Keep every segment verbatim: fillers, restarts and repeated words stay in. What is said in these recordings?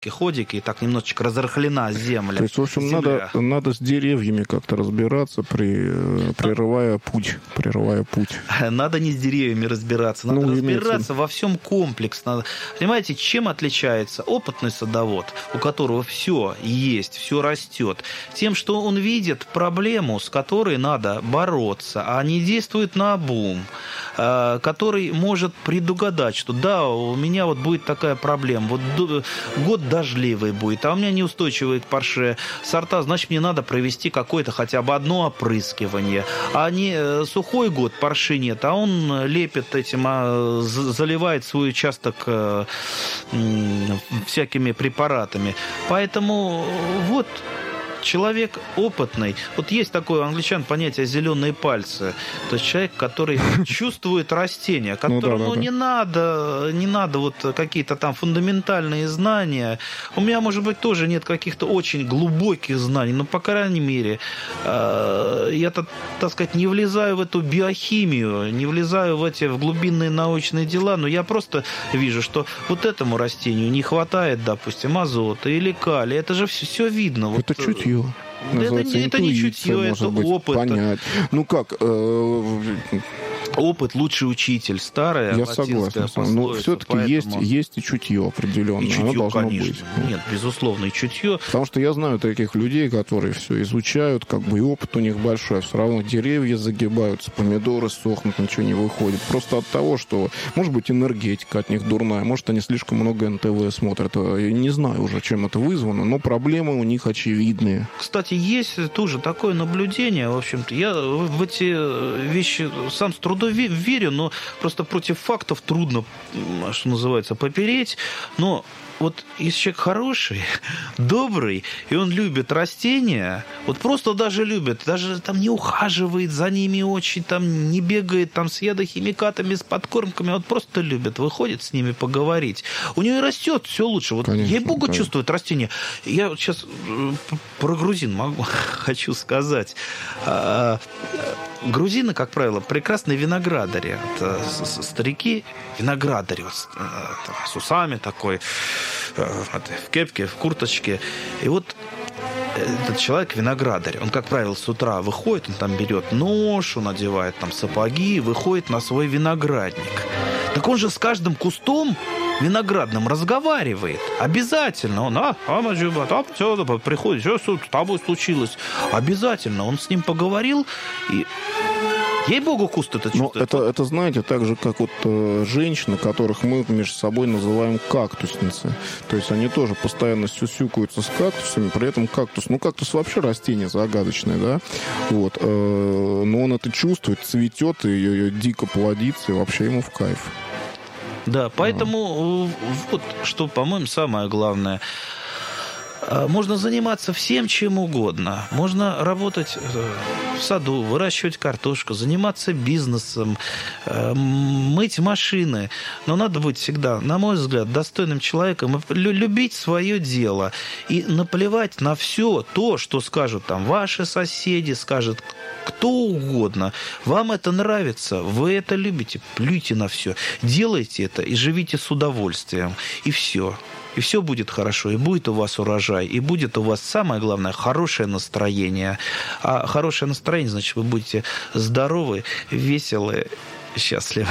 ходики, и так немножечко разрыхлена земля. То есть, в общем, надо, надо с деревьями как-то разбираться, при, прерывая путь. Прерывая путь. Надо не с деревьями разбираться, надо ну, разбираться имеется... во всем комплексно. Понимаете, чем отличается опытный садовод, у которого все есть, все растет? Тем, что он видит проблему, с которой надо бороться, а не действует наобум, который может предугадать, что да, у меня вот будет такая проблема, вот год дождливый будет, а у меня неустойчивые к парше сорта, значит, мне надо провести какое-то хотя бы одно опрыскивание. А не сухой год, парши нет, а он лепит этим, заливает свой участок всякими препаратами. Поэтому вот... Человек опытный. Вот есть такое у англичан понятие «зеленые пальцы». То есть человек, который чувствует растения, которому ну, да, да, да. не надо, не надо вот какие-то там фундаментальные знания. У меня, может быть, тоже нет каких-то очень глубоких знаний, но, по крайней мере, я, так сказать, не влезаю в эту биохимию, не влезаю в эти в глубинные научные дела, но я просто вижу, что вот этому растению не хватает, допустим, азота или калия. Это же все, все видно. Это вот, чутье. Называется, это, это не чутье, это быть, опыт. Понять. Ну как... Э- Опыт лучший учитель, старая я согласен, но все-таки поэтому... есть, есть и чутье определенное. И чутье, конечно. Быть. Нет, безусловно, и чутье. Потому что я знаю таких людей, которые все изучают, как бы и опыт у них большой, а все равно деревья загибаются, помидоры сохнут, ничего не выходит. Просто от того, что, может быть, энергетика от них дурная, может, они слишком много эн тэ вэ смотрят. Я не знаю уже, чем это вызвано, но проблемы у них очевидные. Кстати, есть тоже такое наблюдение, в общем-то. Я в эти вещи сам с трудом верю, но просто против фактов трудно, что называется, попереть. Но вот если человек хороший, добрый, и он любит растения, вот просто даже любит, даже там не ухаживает за ними очень, там не бегает там с ядохимикатами, с подкормками, вот просто любит, выходит с ними поговорить. У него и растет все лучше. Вот конечно, ей-богу конечно. чувствует растение. Я вот сейчас про грузин могу, хочу сказать. Грузины, как правило, прекрасные виноградари. Это старики виноградари вот, с усами такой, в кепке, в курточке. И вот этот человек виноградарь, он, как правило, с утра выходит, он там берет нож, он одевает там сапоги, выходит на свой виноградник. Так он же с каждым кустом виноградным разговаривает. Обязательно. Он, а, а, а все, приходит, что с тобой случилось? Обязательно. Он с ним поговорил, и ей-богу, куст это чувствует. Но это, это, знаете, так же, как вот э, женщины, которых мы между собой называем кактусницы. То есть они тоже постоянно сюсюкаются с кактусами, при этом кактус, ну, кактус вообще растение загадочное, да? Вот. Э, но он это чувствует, цветет, и, и дико плодится, и вообще ему в кайф. Да, поэтому вот что, по-моему, самое главное. Можно заниматься всем, чем угодно. Можно работать в саду, выращивать картошку, заниматься бизнесом, мыть машины. Но надо быть всегда, на мой взгляд, достойным человеком, любить свое дело и наплевать на все то, что скажут там ваши соседи, скажет кто угодно. Вам это нравится, вы это любите, плюйте на все. Делайте это и живите с удовольствием. И все. И все будет хорошо, и будет у вас урожай, и будет у вас, самое главное, хорошее настроение. А хорошее настроение, значит, вы будете здоровы, веселы, счастливы.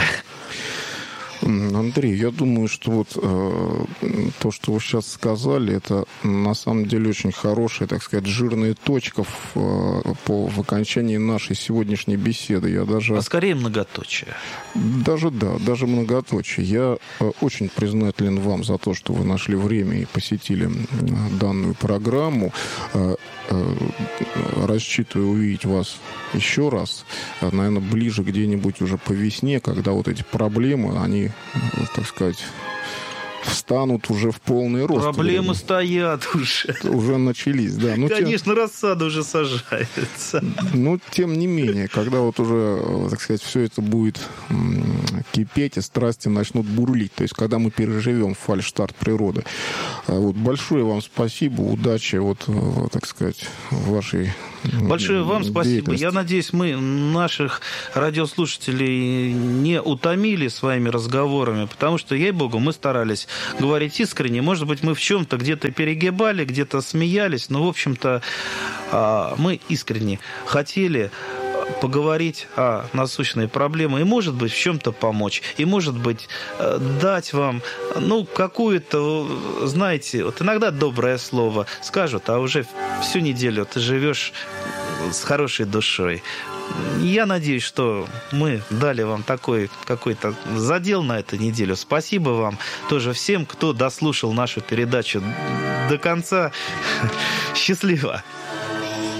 Андрей, я думаю, что вот э, то, что вы сейчас сказали, это на самом деле очень хорошая, так сказать, жирная точка в, э, по, в окончании нашей сегодняшней беседы. Я даже... А скорее многоточие. Даже, да, даже многоточие. Я э, очень признателен вам за то, что вы нашли время и посетили э, данную программу. Э, э, рассчитываю увидеть вас еще раз, э, наверное, ближе где-нибудь уже по весне, когда вот эти проблемы, они, так сказать, встанут уже в полный рост. Проблемы время. Стоят уже. Уже начались, да. Ну, конечно, тем... рассада уже сажается. Но, тем не менее, когда вот уже, так сказать, все это будет кипеть, и страсти начнут бурлить, то есть, когда мы переживем фальшстарт природы. Вот, большое вам спасибо, удачи, вот, так сказать, в вашей Большое вам спасибо. деятельности. Я надеюсь, мы наших радиослушателей не утомили своими разговорами, потому что, ей-богу, мы старались говорить искренне. Может быть, мы в чем-то где-то перегибали, где-то смеялись, но, в общем-то, мы искренне хотели поговорить о насущной проблеме и, может быть, в чем-то помочь. И, может быть, дать вам, ну, какую-то, знаете, вот иногда доброе слово скажут, а уже всю неделю ты живешь с хорошей душой. Я надеюсь, что мы дали вам такой какой-то задел на эту неделю. Спасибо вам тоже всем, кто дослушал нашу передачу до конца. Счастливо!